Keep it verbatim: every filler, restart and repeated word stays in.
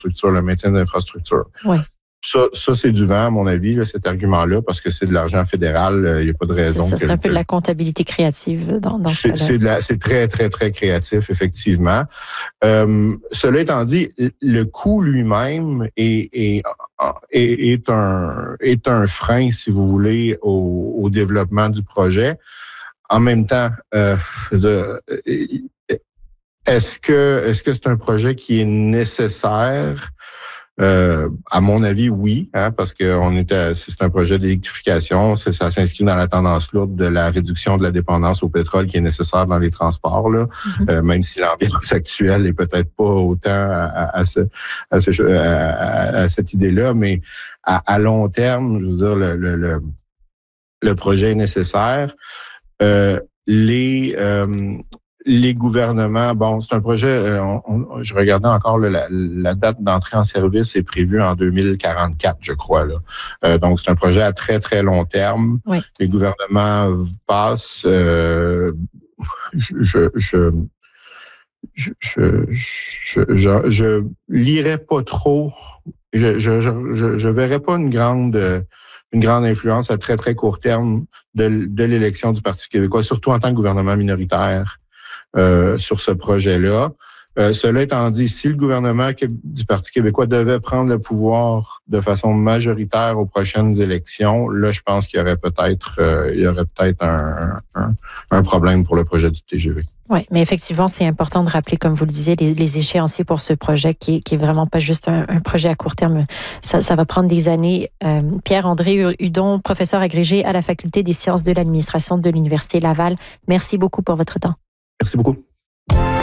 infrastructures, le maintien des infrastructures. Oui. Ça, ça, c'est du vent, à mon avis, là, cet argument-là, parce que c'est de l'argent fédéral. Il euh, n'y a pas de raison. C'est ça, que c'est un peu que, de la comptabilité créative dans, dans ce c'est, cas-là. C'est, de la, c'est très, très, très créatif, effectivement. Euh, cela étant dit, le coût lui-même est, est, est, est, un, est un frein, si vous voulez, au, au développement du projet. En même temps, euh, je veux dire, est-ce que, est-ce que c'est un projet qui est nécessaire? Euh, à mon avis, oui, hein, parce que on était, c'est un projet d'électrification, ça, ça s'inscrit dans la tendance lourde de la réduction de la dépendance au pétrole qui est nécessaire dans les transports, là, mm-hmm. euh, même si l'ambiance actuelle est peut-être pas autant à, à, ce, à, ce, à, à cette idée-là, mais à, à long terme, je veux dire, le, le, le, le projet est nécessaire. Euh, les euh, Les gouvernements, bon, c'est un projet, euh, on, on, je regardais encore là, la, la date d'entrée en service est prévue en deux mille quarante-quatre, je crois. Là. Euh, donc, c'est un projet à très, très long terme. Oui. Les gouvernements passent. Euh, je, je, je, je, je, je, je, je lirais pas trop. Je, je, je, je verrais pas une grande... une grande influence à très, très court terme de, de l'élection du Parti québécois, surtout en tant que gouvernement minoritaire. Euh, sur ce projet-là. Euh, cela étant dit, si le gouvernement du Parti québécois devait prendre le pouvoir de façon majoritaire aux prochaines élections, là, je pense qu'il y aurait peut-être, euh, il y aurait peut-être un, un, un problème pour le projet du T G V. Oui, mais effectivement, c'est important de rappeler, comme vous le disiez, les, les échéanciers pour ce projet qui est, qui est vraiment pas juste un, un projet à court terme. Ça, ça va prendre des années. Euh, Pierre-André Hudon, professeur agrégé à la Faculté des sciences de l'administration de l'Université Laval, merci beaucoup pour votre temps. Merci beaucoup.